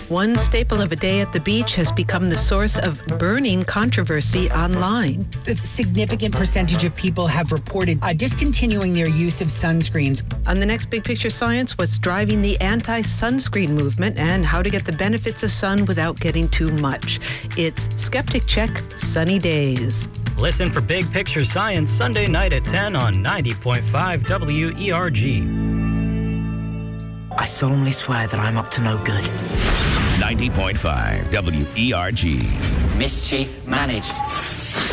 One staple of a day at the beach has become the source of burning controversy online. A significant percentage of people have reported discontinuing their use of sunscreens. On the next Big Picture Science, what's driving the anti-sunscreen movement and how to get the benefits of sun without getting too much. It's Skeptic Check Sunny Days. Listen for Big Picture Science Sunday night at 10 on 90.5 WERG. I solemnly swear that I'm up to no good. 90.5 WERG. Mischief managed.